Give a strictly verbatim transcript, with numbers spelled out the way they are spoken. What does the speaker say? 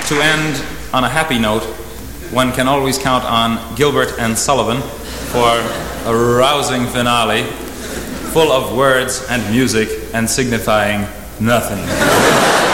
To end on a happy note, one can always count on Gilbert and Sullivan for a rousing finale, full of words and music and signifying nothing.